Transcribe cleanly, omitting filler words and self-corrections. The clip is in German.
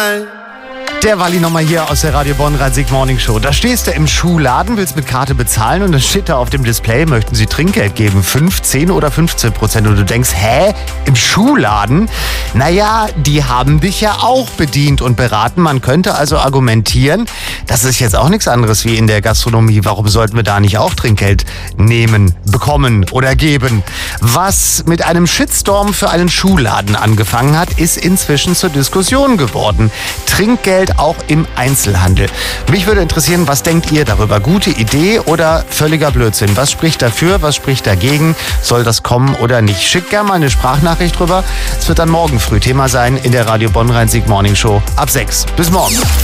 Der Walli nochmal hier aus der Radio Bonn Rhein-Sieg Morning Show. Da stehst du im Schuhladen, willst mit Karte bezahlen und dann steht da auf dem Display, möchten Sie Trinkgeld geben, 5, 10 oder 15%. Und du denkst, hä? Im Schuhladen? Naja, die haben dich ja auch bedient und beraten. Man könnte also argumentieren, das ist jetzt auch nichts anderes wie in der Gastronomie. Warum sollten wir da nicht auch Trinkgeld nehmen, bekommen oder geben? Was mit einem Shitstorm für einen Schuhladen angefangen hat, ist inzwischen zur Diskussion geworden. Trinkgeld auch im Einzelhandel. Mich würde interessieren, was denkt ihr darüber? Gute Idee oder völliger Blödsinn? Was spricht dafür, was spricht dagegen? Soll das kommen oder nicht? Schickt gerne mal eine Sprachnachricht drüber. Es wird dann morgen früh Thema sein in der Radio Bonn Rhein-Sieg Morning Show ab 6. Bis morgen.